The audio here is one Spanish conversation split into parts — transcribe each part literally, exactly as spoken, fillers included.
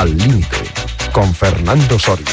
Al Límite, con Fernando Soria.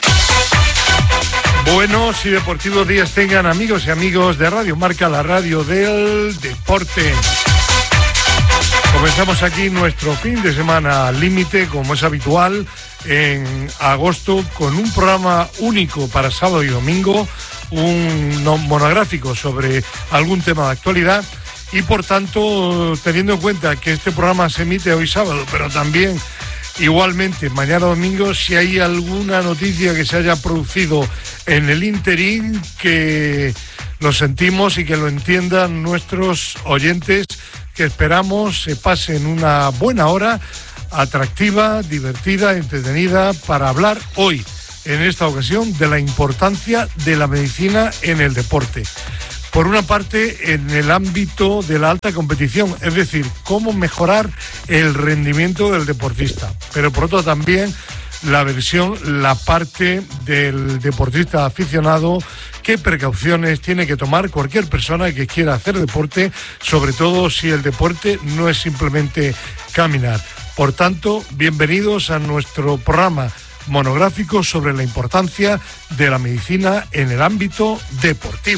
Buenos y deportivos días tengan amigos y amigos de Radio Marca, la radio del deporte. Comenzamos aquí nuestro fin de semana al límite, como es habitual, en agosto, con un programa único para sábado y domingo, un monográfico sobre algún tema de actualidad. Y por tanto, teniendo en cuenta que este programa se emite hoy sábado, pero también igualmente mañana domingo, si hay alguna noticia que se haya producido en el interín, que lo sentimos y que lo entiendan nuestros oyentes, que esperamos se pasen una buena hora, atractiva, divertida, entretenida, para hablar hoy, en esta ocasión, de la importancia de la medicina en el deporte. Por una parte, en el ámbito de la alta competición, es decir, cómo mejorar el rendimiento del deportista. Pero por otro también la versión, la parte del deportista aficionado, qué precauciones tiene que tomar cualquier persona que quiera hacer deporte, sobre todo si el deporte no es simplemente caminar. Por tanto, bienvenidos a nuestro programa monográfico sobre la importancia de la medicina en el ámbito deportivo.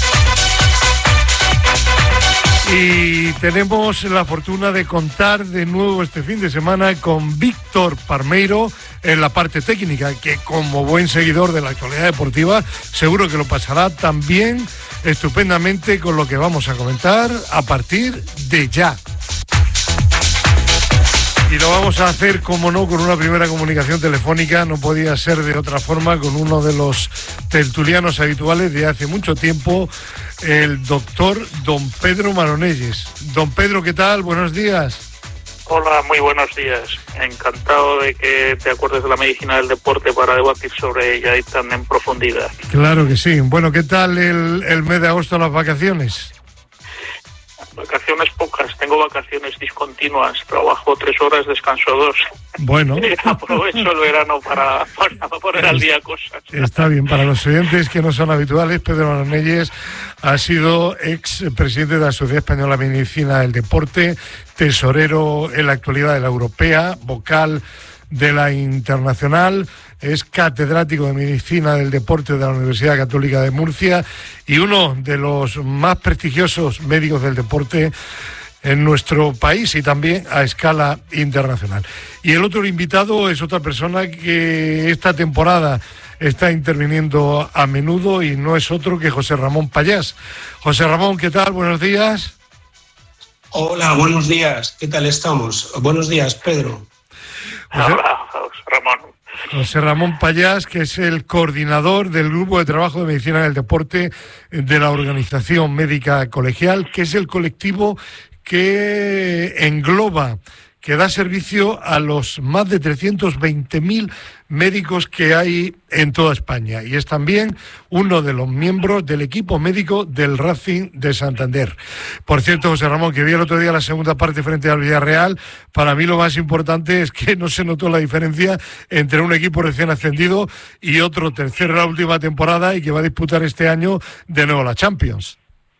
Y tenemos la fortuna de contar de nuevo este fin de semana con Víctor Parmeiro en la parte técnica, que como buen seguidor de la actualidad deportiva seguro que lo pasará también estupendamente con lo que vamos a comentar a partir de ya. Y lo vamos a hacer, como no, con una primera comunicación telefónica, no podía ser de otra forma, con uno de los tertulianos habituales de hace mucho tiempo, el doctor don Pedro Maronelles. Don Pedro, ¿qué tal? Buenos días. Hola, muy buenos días. Encantado de que te acuerdes de la medicina del deporte para debatir sobre ella y tan en profundidad. Claro que sí. Bueno, ¿qué tal el, el mes de agosto, las vacaciones? Vacaciones pocas, tengo vacaciones discontinuas, trabajo tres horas, descanso dos. Bueno. Aprovecho el verano para, para poner al día cosas. Está bien, para los oyentes que no son habituales, Pedro Maronelles ha sido ex presidente de la Sociedad Española de Medicina del Deporte, tesorero en la actualidad de la Europea, vocal de la Internacional, es catedrático de Medicina del Deporte de la Universidad Católica de Murcia y uno de los más prestigiosos médicos del deporte en nuestro país y también a escala internacional. Y el otro invitado es otra persona que esta temporada está interviniendo a menudo y no es otro que José Ramón Pallás. José Ramón, ¿qué tal? Buenos días. Hola, buenos días. ¿Qué tal estamos? Buenos días, Pedro. José... Hola, Ramón. José Ramón Pallás, que es el coordinador del Grupo de Trabajo de Medicina del Deporte de la Organización Médica Colegial, que es el colectivo que engloba, que da servicio a los más de trescientos veinte mil médicos que hay en toda España. Y es también uno de los miembros del equipo médico del Racing de Santander. Por cierto, José Ramón, que vi el otro día la segunda parte frente al Villarreal, para mí lo más importante es que no se notó la diferencia entre un equipo recién ascendido y otro tercero en la última temporada y que va a disputar este año de nuevo la Champions.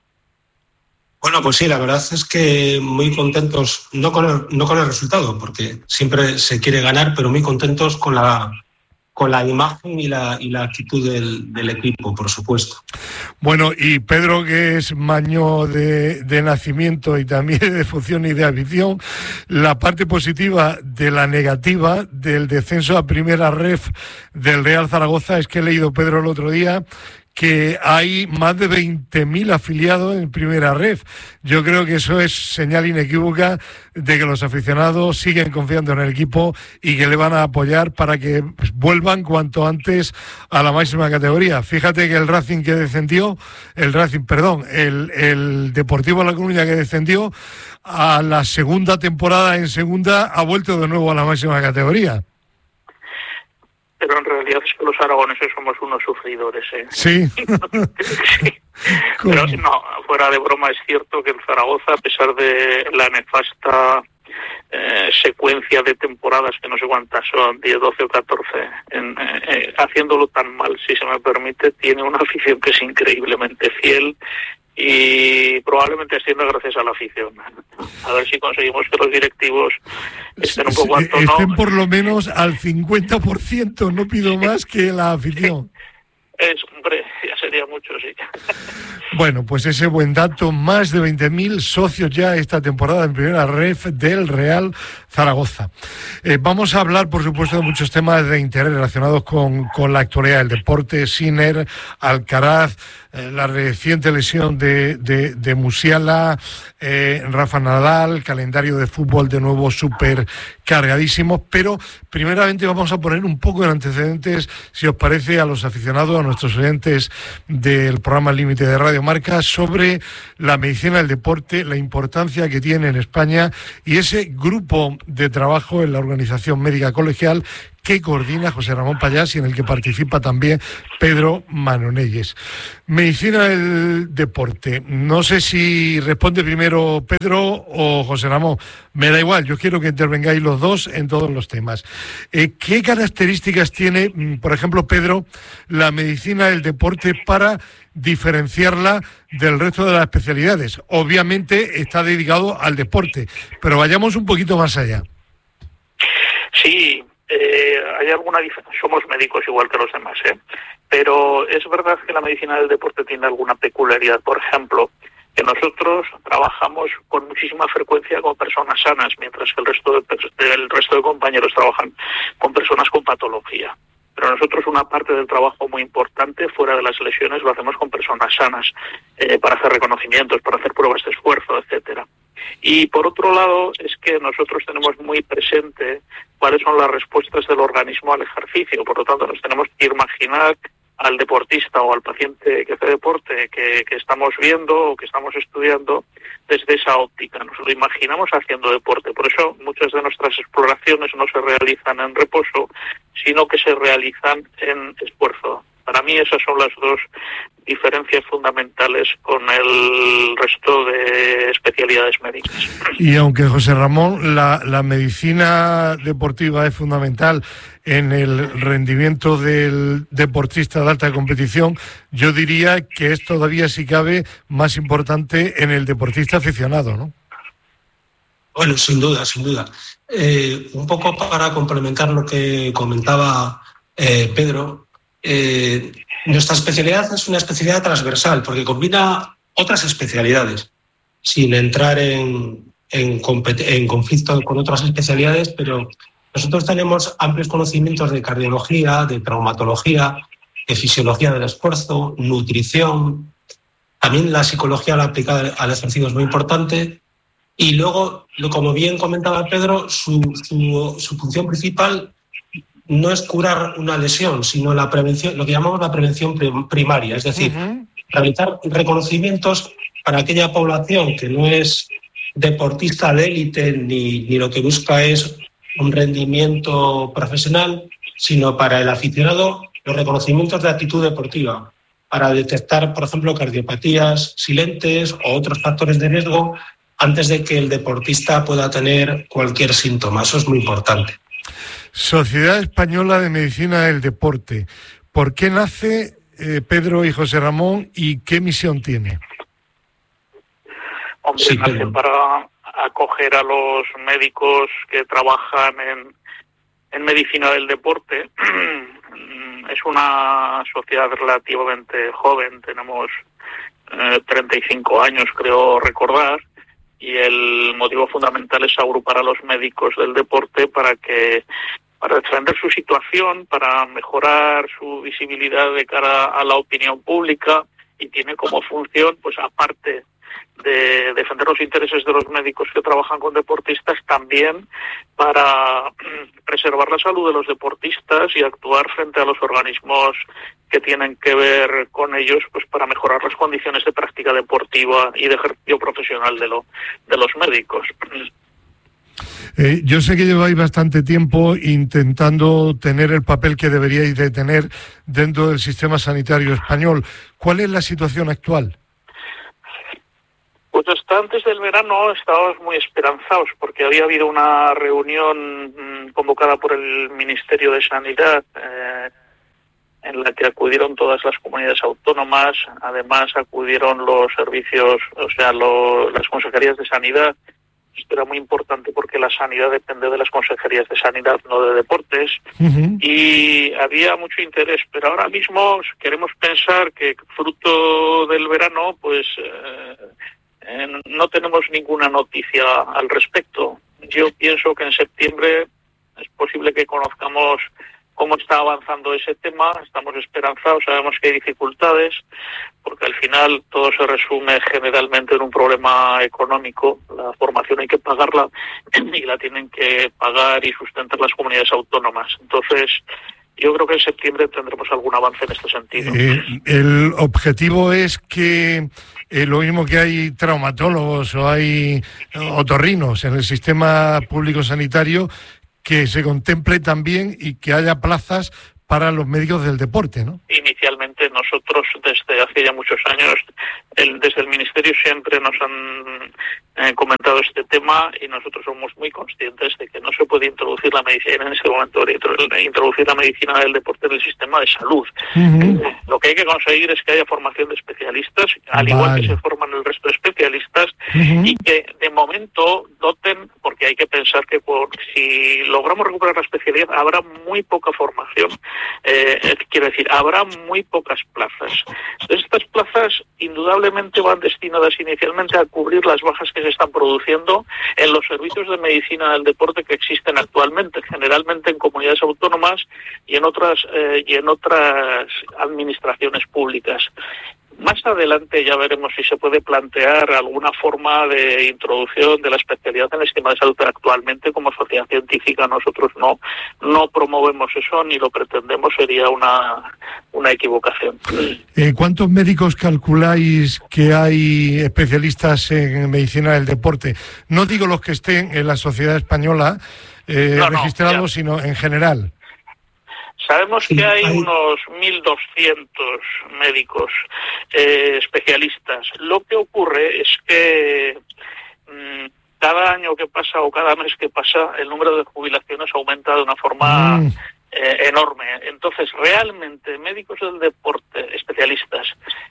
Bueno, pues sí, la verdad es que muy contentos, no con el, no con el resultado, porque siempre se quiere ganar, pero muy contentos con la con la imagen y la y la actitud del, del equipo, por supuesto. Bueno, y Pedro, que es maño de, de nacimiento y también de función y de afición, la parte positiva de la negativa del descenso a primera ref del Real Zaragoza es que he leído, Pedro, el otro día, que hay más de veinte mil afiliados en primera ref. Yo creo que eso es señal inequívoca de que los aficionados siguen confiando en el equipo y que le van a apoyar para que vuelvan cuanto antes a la máxima categoría. Fíjate que el Racing que descendió, el Racing, perdón, el, el Deportivo La Coruña que descendió a la segunda temporada en segunda ha vuelto de nuevo a la máxima categoría. Pero en realidad es que los aragoneses somos unos sufridores, ¿eh? Sí. Sí. Pero no, fuera de broma, es cierto que el Zaragoza, a pesar de la nefasta eh, secuencia de temporadas, que no sé cuántas son, diez, doce o catorce, en, eh, haciéndolo tan mal, si se me permite, tiene una afición que es increíblemente fiel y probablemente ascienda gracias a la afición. A ver si conseguimos que los directivos estén un poco altos, estén por lo menos al cincuenta por ciento, no pido más que la afición. Es, hombre, ya sería mucho, sí. Bueno, pues ese buen dato, más de veinte mil socios ya esta temporada en primera ref del Real Zaragoza. Eh, vamos a hablar, por supuesto, de muchos temas de interés relacionados con, con la actualidad del deporte, Sinner, Alcaraz, eh, la reciente lesión de, de, de Musiala, eh, Rafa Nadal, calendario de fútbol de nuevo súper cargadísimo, pero primeramente vamos a poner un poco en antecedentes, si os parece, a los aficionados, a nuestros oyentes del programa Límite de Radio Marca, sobre la medicina del deporte, la importancia que tiene en España y ese grupo de trabajo en la Organización Médica Colegial que coordina José Ramón Pallás y en el que participa también Pedro Manonelles. Medicina del deporte. No sé si responde primero Pedro o José Ramón. Me da igual, yo quiero que intervengáis los dos en todos los temas. Eh, ¿Qué características tiene, por ejemplo, Pedro, la medicina del deporte para diferenciarla del resto de las especialidades? Obviamente está dedicado al deporte, pero vayamos un poquito más allá. Sí. Eh, hay alguna diferencia, somos médicos igual que los demás, ¿eh? Pero es verdad que la medicina del deporte tiene alguna peculiaridad. Por ejemplo, que nosotros trabajamos con muchísima frecuencia con personas sanas, mientras que el resto de, el resto de compañeros trabajan con personas con patología. Pero nosotros una parte del trabajo muy importante fuera de las lesiones lo hacemos con personas sanas, eh, para hacer reconocimientos, para hacer pruebas de esfuerzo, etcétera. Y por otro lado es que nosotros tenemos muy presente cuáles son las respuestas del organismo al ejercicio. Por lo tanto, nos tenemos que imaginar al deportista o al paciente que hace deporte que, que estamos viendo o que estamos estudiando desde esa óptica. Nos lo imaginamos haciendo deporte. Por eso muchas de nuestras exploraciones no se realizan en reposo, sino que se realizan en esfuerzo. Para mí esas son las dos diferencias fundamentales con el resto de especialidades médicas. Y aunque, José Ramón, la, la medicina deportiva es fundamental en el rendimiento del deportista de alta competición, yo diría que es todavía, si cabe, más importante en el deportista aficionado, ¿no? Bueno, sin duda, sin duda. Eh, un poco para complementar lo que comentaba eh, Pedro, Eh, nuestra especialidad es una especialidad transversal porque combina otras especialidades sin entrar en, en, en conflicto con otras especialidades, pero nosotros tenemos amplios conocimientos de cardiología, de traumatología, de fisiología del esfuerzo, nutrición, también la psicología aplicada al ejercicio es muy importante y luego, como bien comentaba Pedro, su, su, su función principal no es curar una lesión, sino la prevención, lo que llamamos la prevención primaria, es decir, uh-huh. realizar reconocimientos para aquella población que no es deportista de élite ni, ni lo que busca es un rendimiento profesional, sino para el aficionado los reconocimientos de actitud deportiva, para detectar, por ejemplo, cardiopatías silentes o otros factores de riesgo antes de que el deportista pueda tener cualquier síntoma. Eso es muy importante. Sociedad Española de Medicina del Deporte. ¿Por qué nace, eh, Pedro y José Ramón, y qué misión tiene? Hombre, sí, nace para acoger a los médicos que trabajan en, en medicina del deporte. Es una sociedad relativamente joven, tenemos eh, treinta y cinco años, creo recordar, y el motivo fundamental es agrupar a los médicos del deporte para que para defender su situación, para mejorar su visibilidad de cara a la opinión pública, y tiene como función, pues aparte de defender los intereses de los médicos que trabajan con deportistas, también para preservar la salud de los deportistas y actuar frente a los organismos que tienen que ver con ellos, pues para mejorar las condiciones de práctica deportiva y de ejercicio profesional de, lo, de los médicos. Eh, yo sé que lleváis bastante tiempo intentando tener el papel que deberíais de tener dentro del sistema sanitario español. ¿Cuál es la situación actual? Pues hasta antes del verano estábamos muy esperanzados porque había habido una reunión mmm, convocada por el Ministerio de Sanidad eh, en la que acudieron todas las comunidades autónomas, además acudieron los servicios, o sea, lo, las consejerías de sanidad. Esto era muy importante porque la sanidad depende de las consejerías de sanidad, no de deportes, uh-huh. y había mucho interés, pero ahora mismo queremos pensar que fruto del verano, pues eh, eh, no tenemos ninguna noticia al respecto. Yo pienso que en septiembre es posible que conozcamos cómo está avanzando ese tema. Estamos esperanzados, sabemos que hay dificultades, porque al final todo se resume generalmente en un problema económico. La formación hay que pagarla y la tienen que pagar y sustentar las comunidades autónomas. Entonces, yo creo que en septiembre tendremos algún avance en este sentido. Eh, el objetivo es que eh, lo mismo que hay traumatólogos o hay otorrinos en el sistema público sanitario, que se contemple también y que haya plazas para los médicos del deporte, ¿no? Inicialmente nosotros, desde hace ya muchos años, el, desde el Ministerio siempre nos han eh, comentado este tema, y nosotros somos muy conscientes de que no se puede introducir la medicina en este momento, introducir la medicina del deporte en el sistema de salud. Uh-huh. Lo que hay que conseguir es que haya formación de especialistas, al vale. igual que se forman el resto de especialistas, uh-huh. y que de momento doten, porque hay que pensar que por, si logramos recuperar la especialidad habrá muy poca formación. Eh, quiero decir, habrá muy pocas plazas. Entonces, estas plazas indudablemente van destinadas inicialmente a cubrir las bajas que se están produciendo en los servicios de medicina del deporte que existen actualmente, generalmente en comunidades autónomas y en otras eh, y en otras administraciones públicas. Más adelante ya veremos si se puede plantear alguna forma de introducción de la especialidad en el sistema de salud, pero actualmente como sociedad científica nosotros no no promovemos eso ni lo pretendemos, sería una una equivocación. Eh, ¿Cuántos médicos calculáis que hay especialistas en medicina del deporte? No digo los que estén en la sociedad española eh, no, registrados, no, sino en general. Sabemos que hay unos mil doscientos médicos eh, especialistas. Lo que ocurre es que mmm, cada año que pasa o cada mes que pasa el número de jubilaciones aumenta de una forma mm. eh, enorme. Entonces, realmente médicos del deporte especialistas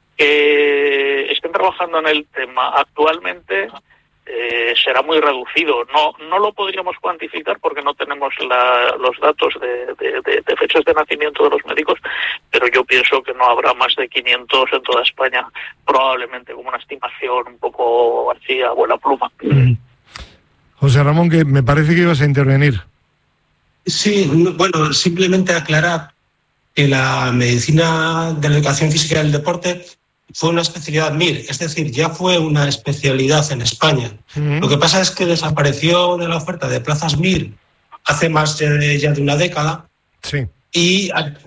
que estén trabajando en el tema actualmente Eh, será muy reducido. No no lo podríamos cuantificar porque no tenemos la, los datos de, de, de, de fechas de nacimiento de los médicos, pero yo pienso que no habrá más de quinientos en toda España, probablemente como una estimación un poco así a buena pluma. Mm. José Ramón, que me parece que ibas a intervenir. Sí, bueno, simplemente aclarar que la medicina de la educación física y del deporte fue una especialidad M I R, es decir, ya fue una especialidad en España. Uh-huh. Lo que pasa es que desapareció de la oferta de plazas M I R hace más de, ya de una década, sí. y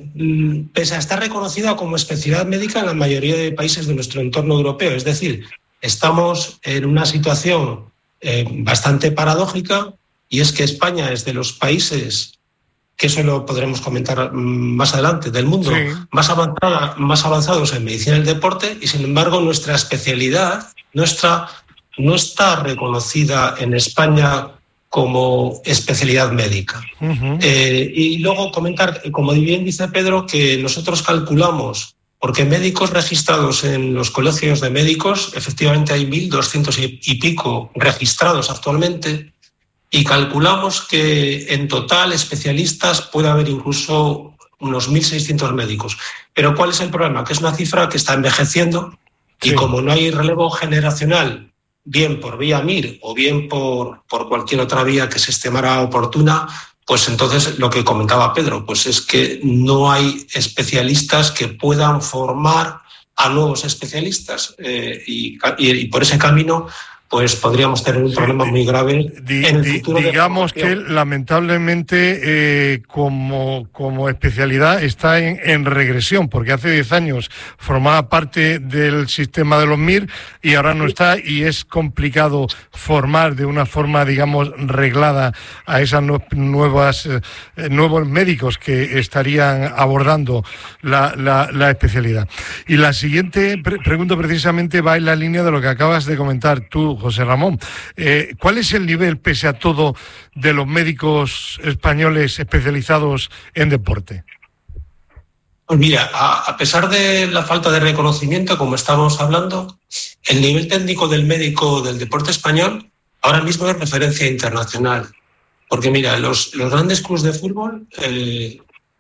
pese a estar reconocida como especialidad médica en la mayoría de países de nuestro entorno europeo. Es decir, estamos en una situación eh, bastante paradójica, y es que España es de los países, que eso lo podremos comentar más adelante, del mundo sí. más avanzada, más avanzados en medicina del deporte, y sin embargo nuestra especialidad nuestra, no está reconocida en España como especialidad médica. Uh-huh. Eh, y luego comentar, como bien dice Pedro, que nosotros calculamos, porque médicos registrados en los colegios de médicos, efectivamente hay mil doscientos y, y pico registrados actualmente, y calculamos que en total especialistas puede haber incluso unos mil seiscientos médicos. Pero ¿cuál es el problema? Que es una cifra que está envejeciendo, sí. y como no hay relevo generacional, bien por vía M I R o bien por, por cualquier otra vía que se estimara oportuna, pues entonces lo que comentaba Pedro, pues es que no hay especialistas que puedan formar a nuevos especialistas, eh, y, y, y por ese camino pues podríamos tener un problema muy grave di, en el di, futuro. Digamos que lamentablemente eh, como, como especialidad está en, en regresión, porque hace diez años formaba parte del sistema de los M I R y ahora no está, y es complicado formar de una forma, digamos, reglada a esas no, nuevas eh, nuevos médicos que estarían abordando la, la, la especialidad. Y la siguiente pre- pregunta precisamente va en la línea de lo que acabas de comentar tú, José Ramón. Eh, ¿Cuál es el nivel, pese a todo, de los médicos españoles especializados en deporte? Pues mira, a, a pesar de la falta de reconocimiento, como estábamos hablando, el nivel técnico del médico del deporte español ahora mismo es referencia internacional. Porque mira, los, los grandes clubes de fútbol, eh,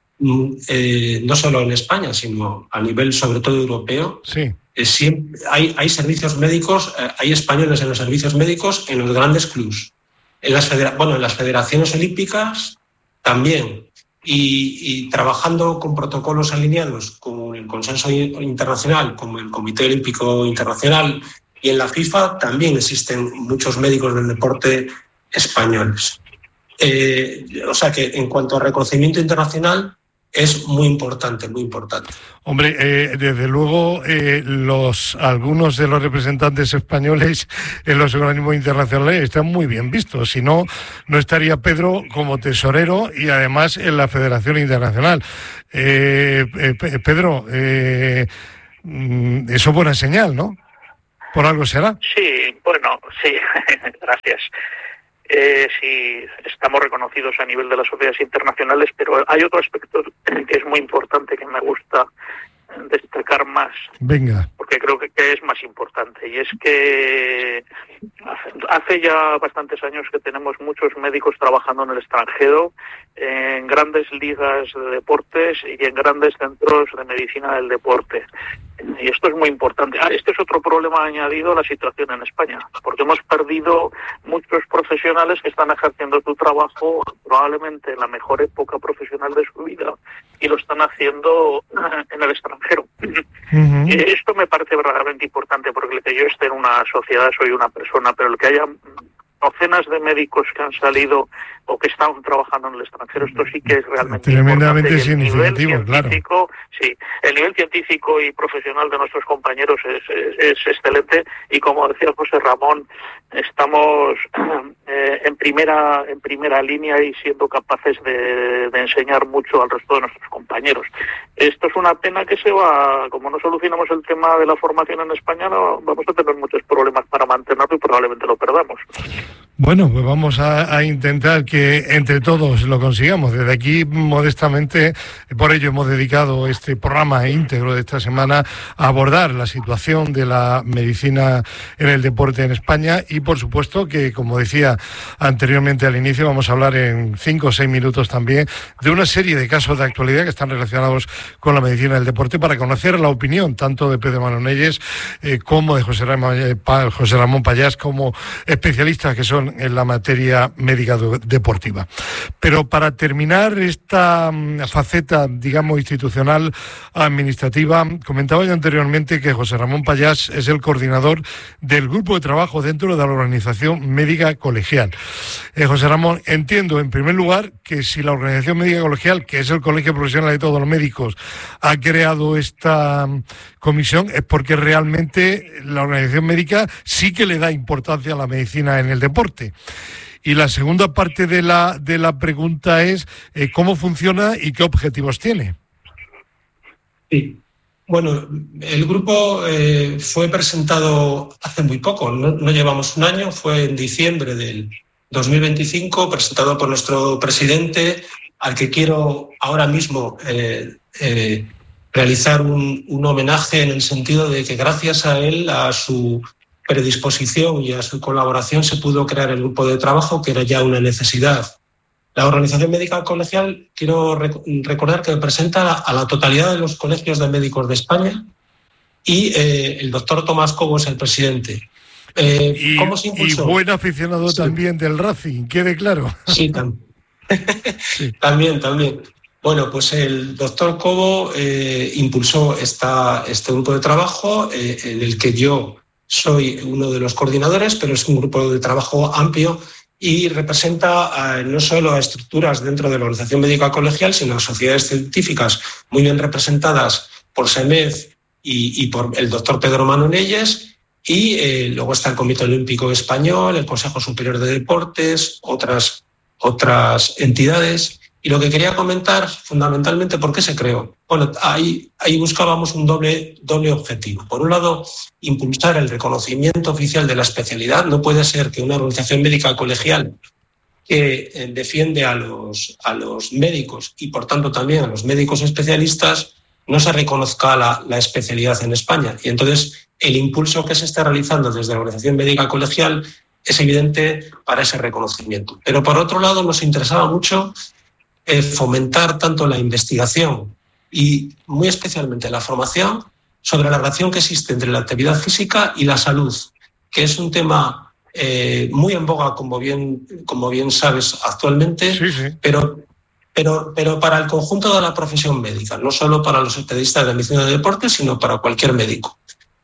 eh, no solo en España, sino a nivel sobre todo europeo, sí. eh, siempre hay, hay servicios médicos, eh, hay españoles en los servicios médicos en los grandes clubes. En las federa- bueno, en las federaciones olímpicas también. Y, y trabajando con protocolos alineados con el consenso internacional, como el Comité Olímpico Internacional y en la FIFA, también existen muchos médicos del deporte españoles. Eh, o sea que en cuanto a reconocimiento internacional es muy importante, muy importante. Hombre, eh, desde luego eh, los algunos de los representantes españoles en los organismos internacionales están muy bien vistos. Si no, no estaría Pedro como tesorero y además en la Federación Internacional. Eh, eh, Pedro, eh, eso es buena señal, ¿no? Por algo será. Sí, bueno, sí, gracias. Eh, sí, estamos reconocidos a nivel de las sociedades internacionales, pero hay otro aspecto que es muy importante, que me gusta destacar más. Venga. Porque creo que, que es más importante, y es que hace ya bastantes años que tenemos muchos médicos trabajando en el extranjero, en grandes ligas de deportes y en grandes centros de medicina del deporte. Y esto es muy importante. Ah, este es otro problema añadido a la situación en España, porque hemos perdido muchos profesionales que están ejerciendo su trabajo probablemente en la mejor época profesional de su vida y lo están haciendo en el extranjero. Uh-huh. Esto me parece verdaderamente importante, porque el que yo esté en una sociedad soy una persona, pero el que haya docenas de médicos que han salido o que están trabajando en el extranjero, esto sí que es realmente tremendamente importante. significativo, claro. Sí, el nivel científico y profesional de nuestros compañeros es, es, es excelente, y como decía José Ramón, estamos eh, en primera en primera línea y siendo capaces de, de enseñar mucho al resto de nuestros compañeros. Esto es una pena que se va, como no solucionamos el tema de la formación en España, no, vamos a tener muchos problemas para mantenerlo y probablemente lo perdamos. Bueno, pues vamos a, a intentar que entre todos lo consigamos. Desde aquí, modestamente, por ello hemos dedicado este programa íntegro de esta semana a abordar la situación de la medicina en el deporte en España, y por supuesto que, como decía anteriormente al inicio, vamos a hablar en cinco o seis minutos también de una serie de casos de actualidad que están relacionados con la medicina del deporte, para conocer la opinión tanto de Pedro Manonelles eh, como de José Ramón, eh, pa, José Ramón Pallás, como especialistas que son en la materia médica deportiva. Pero para terminar esta faceta, digamos, institucional administrativa, comentaba yo anteriormente que José Ramón Pallás es el coordinador del grupo de trabajo dentro de la Organización Médica Colegial. Eh, José Ramón, entiendo en primer lugar que si la Organización Médica Colegial, que es el colegio profesional de todos los médicos, ha creado esta comisión, es porque realmente la organización médica sí que le da importancia a la medicina en el deporte. Y la segunda parte de la de la pregunta es eh, ¿cómo funciona y qué objetivos tiene? Sí. Bueno, el grupo eh, fue presentado hace muy poco, no, no llevamos un año, fue en diciembre del dos mil veinticinco, presentado por nuestro presidente, al que quiero ahora mismo eh, eh, realizar un, un homenaje, en el sentido de que gracias a él, a su predisposición y a su colaboración, se pudo crear el grupo de trabajo, que era ya una necesidad. La Organización Médica Colegial, quiero rec- recordar que representa a la totalidad de los colegios de médicos de España, y eh, el doctor Tomás Cobo es el presidente. Eh, y, ¿Cómo se impulsó? Y buen aficionado sí. también del Racing, quede claro. Sí, tam- sí. también, también. Bueno, pues el doctor Cobo eh, impulsó esta, este grupo de trabajo, eh, en el que yo soy uno de los coordinadores, pero es un grupo de trabajo amplio y representa a, no solo a estructuras dentro de la Organización Médica Colegial, sino a sociedades científicas muy bien representadas por SEMED y, y por el doctor Pedro Manonelles, y eh, luego está el Comité Olímpico Español, el Consejo Superior de Deportes, otras, otras entidades. Y lo que quería comentar, fundamentalmente, ¿por qué se creó? Bueno, ahí, ahí buscábamos un doble, doble objetivo. Por un lado, impulsar el reconocimiento oficial de la especialidad. No puede ser que una organización médica colegial que defiende a los, a los médicos y, por tanto, también a los médicos especialistas, no se reconozca la, la especialidad en España. Y entonces el impulso que se está realizando desde la Organización Médica Colegial es evidente para ese reconocimiento. Pero por otro lado nos interesaba mucho eh, fomentar tanto la investigación y muy especialmente la formación sobre la relación que existe entre la actividad física y la salud, que es un tema eh, muy en boga, como bien, como bien sabes actualmente, sí, sí. pero... Pero, pero para el conjunto de la profesión médica, no solo para los especialistas de medicina de deporte, sino para cualquier médico.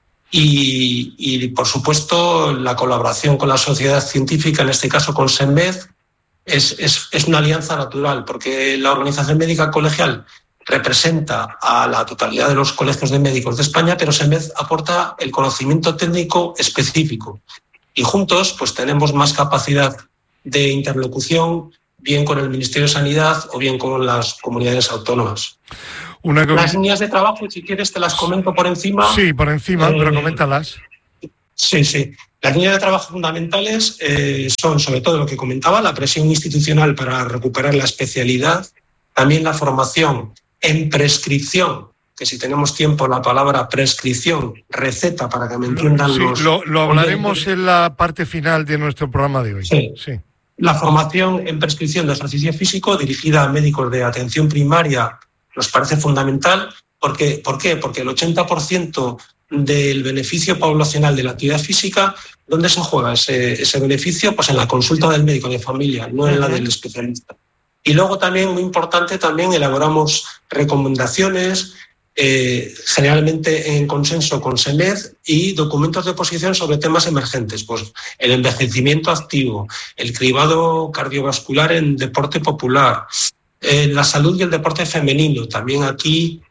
Y, y, por supuesto, la colaboración con la sociedad científica, en este caso con SEMED, es, es, es una alianza natural, porque la Organización Médica Colegial representa a la totalidad de los colegios de médicos de España, pero SEMED aporta el conocimiento técnico específico. Y juntos pues tenemos más capacidad de interlocución, bien con el Ministerio de Sanidad o bien con las comunidades autónomas. Una com- las líneas de trabajo, si quieres, te las comento por encima. Sí, por encima, eh, pero coméntalas. Sí, sí. Las líneas de trabajo fundamentales eh, son, sobre todo lo que comentaba, la presión institucional para recuperar la especialidad, también la formación en prescripción, que si tenemos tiempo, la palabra prescripción, receta, para que me entiendan sí, los... Lo, lo hablaremos en la parte final de nuestro programa de hoy. Sí. sí. La formación en prescripción de ejercicio físico dirigida a médicos de atención primaria nos parece fundamental. ¿Por qué? ¿Por qué? Porque el ochenta por ciento del beneficio poblacional de la actividad física, ¿dónde se juega ese, ese beneficio? Pues en la consulta del médico de familia, no en la del especialista. Y luego también, muy importante, también elaboramos recomendaciones, eh, generalmente en consenso con SEMED, y documentos de posición sobre temas emergentes, pues el envejecimiento activo, el cribado cardiovascular en deporte popular, eh, la salud y el deporte femenino. También aquí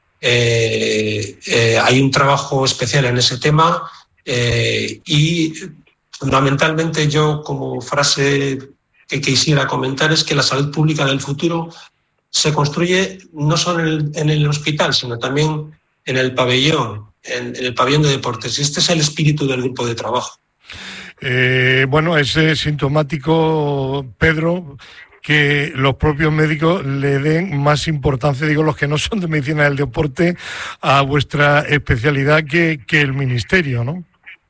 eh, eh, hay un trabajo especial en ese tema eh, y fundamentalmente yo, como frase que quisiera comentar, es que la salud pública del futuro se construye no solo en el, en el hospital, sino también en el pabellón, en, en el pabellón de deportes. Y este es el espíritu del grupo de trabajo. Eh, bueno, es eh, sintomático, Pedro, que los propios médicos le den más importancia, digo, los que no son de medicina del deporte, a vuestra especialidad que, que el Ministerio, ¿no?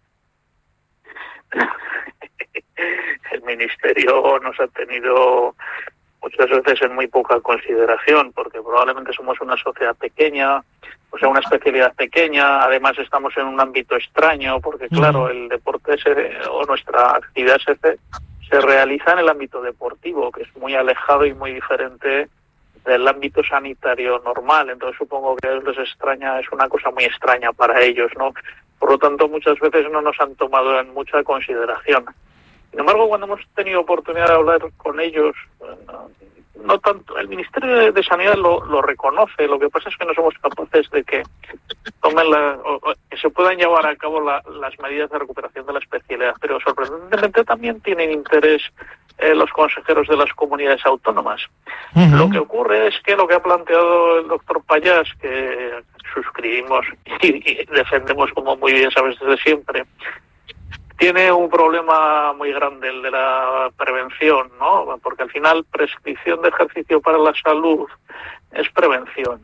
El Ministerio nos ha tenido muchas veces en muy poca consideración, porque probablemente somos una sociedad pequeña, o sea, una especialidad pequeña. Además estamos en un ámbito extraño, porque claro, el deporte se, o nuestra actividad se, se realiza en el ámbito deportivo, que es muy alejado y muy diferente del ámbito sanitario normal. Entonces supongo que les extraña, es una cosa muy extraña para ellos, ¿no? Por lo tanto, muchas veces no nos han tomado en mucha consideración. Sin embargo, cuando hemos tenido oportunidad de hablar con ellos, no, no tanto, el Ministerio de Sanidad lo, lo reconoce. Lo que pasa es que no somos capaces de que tomen la, o, o, que se puedan llevar a cabo la, las medidas de recuperación de la especialidad. Pero sorprendentemente también tienen interés eh, los consejeros de las comunidades autónomas. Uh-huh. Lo que ocurre es que lo que ha planteado el doctor Payás, que suscribimos y, y defendemos, como muy bien sabes, desde siempre, tiene un problema muy grande, el de la prevención, ¿no? Porque al final prescripción de ejercicio para la salud es prevención,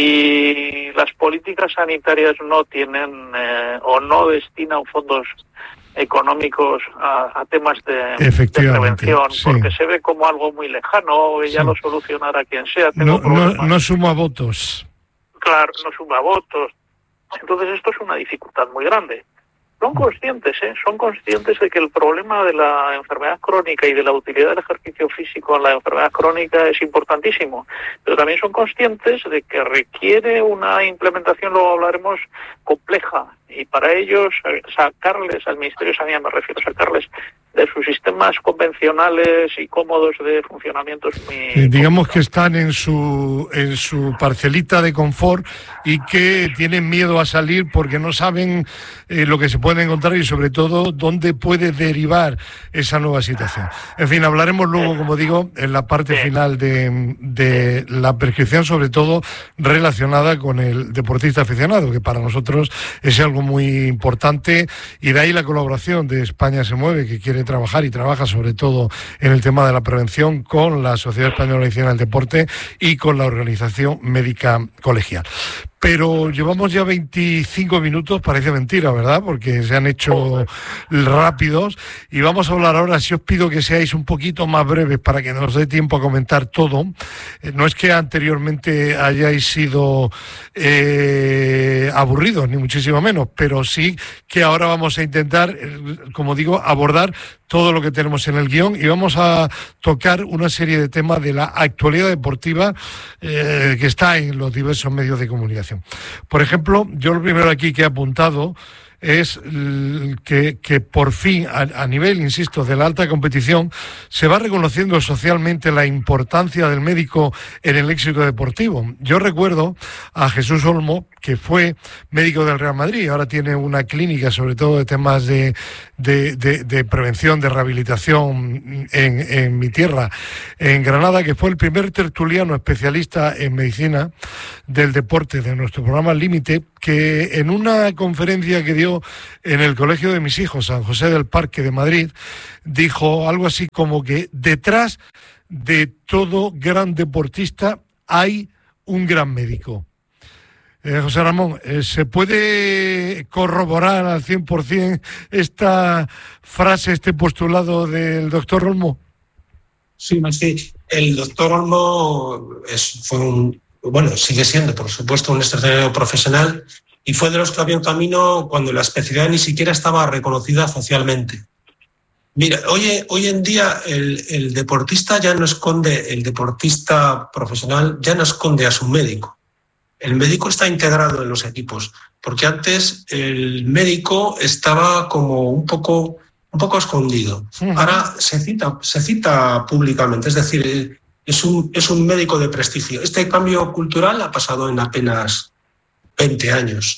y las políticas sanitarias no tienen eh, o no destinan fondos económicos a, a temas de, de prevención, sí, porque se ve como algo muy lejano, que ya sí. Lo solucionará quien sea. No, no, no suma votos. Claro, no suma votos. Entonces esto es una dificultad muy grande. Son conscientes, ¿eh? Son conscientes de que el problema de la enfermedad crónica y de la utilidad del ejercicio físico en la enfermedad crónica es importantísimo, pero también son conscientes de que requiere una implementación, luego hablaremos, compleja, y para ellos sacarles al Ministerio de Sanidad, me refiero a sacarles de sus sistemas convencionales y cómodos de funcionamiento es muy... Eh, digamos que están en su en su parcelita de confort y que tienen miedo a salir porque no saben eh, lo que se puede encontrar y sobre todo dónde puede derivar esa nueva situación. En fin, hablaremos luego, como digo, en la parte final de, de la prescripción, sobre todo relacionada con el deportista aficionado, que para nosotros es algo muy importante, y de ahí la colaboración de España se mueve, que quiere trabajar y trabaja sobre todo en el tema de la prevención con la Sociedad Española de Medicina del Deporte y con la Organización Médica Colegial. pero llevamos ya veinticinco minutos, parece mentira, ¿verdad? Porque se han hecho rápidos y vamos a hablar ahora, si os pido que seáis un poquito más breves para que nos dé tiempo a comentar todo. Eh, no es que anteriormente hayáis sido eh, aburridos, ni muchísimo menos, pero sí que ahora vamos a intentar, eh, como digo, abordar todo lo que tenemos en el guión y vamos a tocar una serie de temas de la actualidad deportiva eh, que está en los diversos medios de comunicación. Por ejemplo, yo lo primero aquí que he apuntado es que, que por fin, a, a nivel, insisto, de la alta competición, se va reconociendo socialmente la importancia del médico en el éxito deportivo. Yo recuerdo a Jesús Olmo, que fue médico del Real Madrid, ahora tiene una clínica sobre todo de temas de, de, de, de prevención, de rehabilitación en, en mi tierra, en Granada, que fue el primer tertuliano especialista en medicina del deporte de nuestro programa Límite, que en una conferencia que dio en el colegio de mis hijos, San José del Parque de Madrid, dijo algo así como que detrás de todo gran deportista hay un gran médico. Eh, José Ramón, eh, ¿se puede corroborar al cien por ciento esta frase, este postulado del doctor Olmo? Sí, sí. El doctor Olmo es, fue un, bueno, sigue siendo, por supuesto, un extraordinario profesional y fue de los que abrió camino cuando la especialidad ni siquiera estaba reconocida socialmente. Mira, hoy, hoy en día el, el deportista ya no esconde, el deportista profesional ya no esconde a su médico. El médico está integrado en los equipos, porque antes el médico estaba como un poco, un poco escondido. Ahora se cita, se cita públicamente, es decir, es un, es un médico de prestigio. Este cambio cultural ha pasado en apenas veinte años.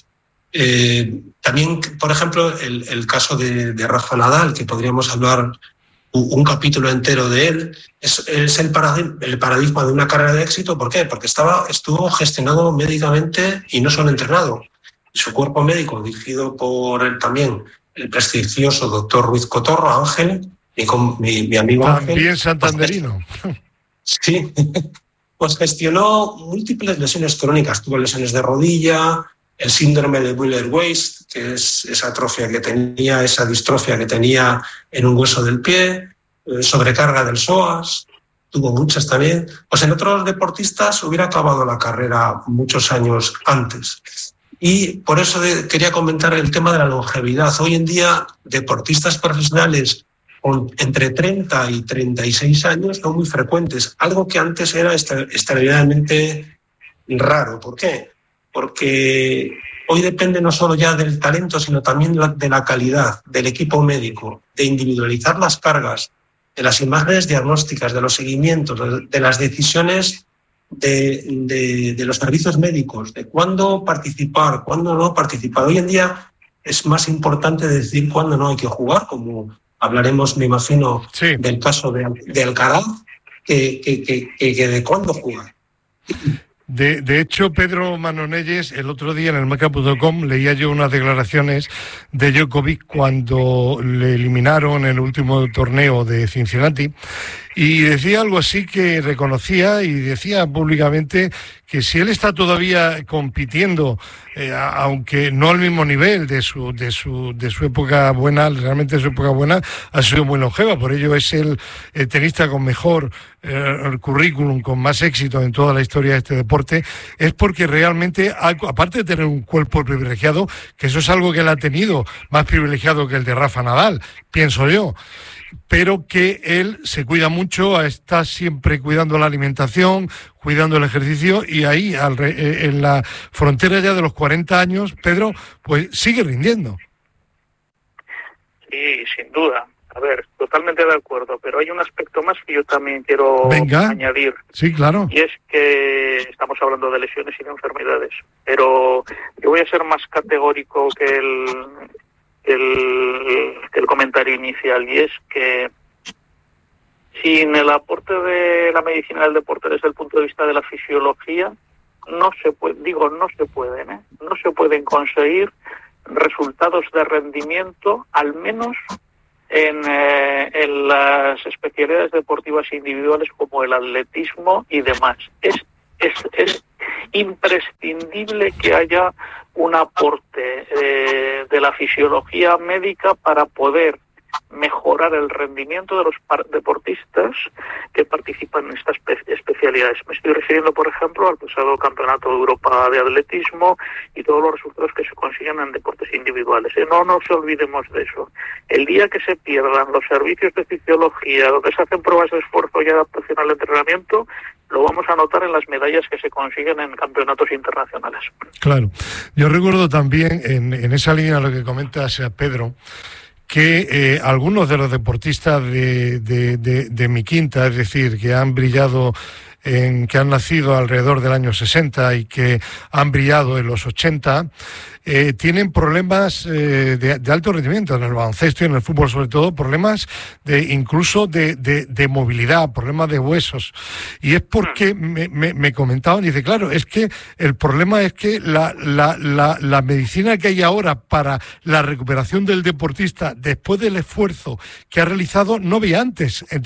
Eh, también, por ejemplo, el, el caso de, de Rafa Nadal, que podríamos hablar un capítulo entero de él, es, es el, paradigma, el paradigma de una carrera de éxito. ¿Por qué? Porque estaba, estuvo gestionado médicamente y no solo entrenado. Su cuerpo médico, dirigido por él también, el prestigioso doctor Ruiz Cotorro, Ángel, mi, mi, mi amigo Ángel. También santanderino. Pues, sí, pues gestionó múltiples lesiones crónicas. Tuvo lesiones de rodilla, el síndrome de Wheeler-Waist, que es esa atrofia que tenía, esa distrofia que tenía en un hueso del pie, eh, sobrecarga del psoas, tuvo muchas también. Pues en otros deportistas hubiera acabado la carrera muchos años antes. Y por eso de, quería comentar el tema de la longevidad. Hoy en día, deportistas profesionales con entre treinta y treinta y seis años son muy frecuentes, algo que antes era extraordinariamente raro. ¿Por qué? Porque hoy depende no solo ya del talento, sino también de la calidad del equipo médico, de individualizar las cargas, de las imágenes diagnósticas, de los seguimientos, de las decisiones de, de, de los servicios médicos, de cuándo participar, cuándo no participar. Hoy en día es más importante decir cuándo no hay que jugar, como hablaremos, me imagino, sí, del caso de, de Alcaraz, que, que, que, que de cuándo jugar. De, de hecho, Pedro Manonelles, el otro día en el marca punto com leía yo unas declaraciones de Djokovic cuando le eliminaron en el último torneo de Cincinnati y decía algo así, que reconocía y decía públicamente que si él está todavía compitiendo, eh, aunque no al mismo nivel de su de su de su época buena, realmente su época buena ha sido muy longeva, por ello es el, el tenista con mejor eh, currículum, con más éxito en toda la historia de este deporte, es porque realmente, aparte de tener un cuerpo privilegiado, que eso es algo que él ha tenido, más privilegiado que el de Rafa Nadal, pienso yo, pero que él se cuida mucho, está siempre cuidando la alimentación, cuidando el ejercicio, y ahí al re, en la frontera ya de los cuarenta años, Pedro, pues sigue rindiendo. Sí, sin duda. A ver, totalmente de acuerdo, pero hay un aspecto más que yo también quiero Venga. añadir. Sí, claro. Y es que estamos hablando de lesiones y de enfermedades, pero yo voy a ser más categórico que el... El, el comentario inicial, y es que sin el aporte de la medicina del deporte desde el punto de vista de la fisiología, no se puede, digo, no se pueden, ¿eh? no se pueden conseguir resultados de rendimiento, al menos en, eh, en las especialidades deportivas individuales como el atletismo y demás. Es, es, es imprescindible que haya un aporte eh, de la fisiología médica para poder mejorar el rendimiento de los deportistas que participan en estas espe especialidades. Me estoy refiriendo, por ejemplo, al pasado Campeonato de Europa de Atletismo y todos los resultados que se consiguen en deportes individuales. ¿Eh? No nos olvidemos de eso. El día que se pierdan los servicios de fisiología, donde se hacen pruebas de esfuerzo y adaptación al entrenamiento, lo vamos a notar en las medallas que se consiguen en campeonatos internacionales. Claro. Yo recuerdo también, en, en esa línea lo que comentas, Pedro, que eh, algunos de los deportistas de, de, de, de mi quinta, es decir, que han brillado, en, que han nacido alrededor del año sesenta y que han brillado en los ochenta, eh, tienen problemas eh, de, de alto rendimiento en el baloncesto y en el fútbol, sobre todo problemas de incluso de, de, de movilidad, problemas de huesos. Y es porque me, me, me comentaban, y dice, claro, es que el problema es que la, la, la, la medicina que hay ahora para la recuperación del deportista después del esfuerzo que ha realizado no había antes. Entonces,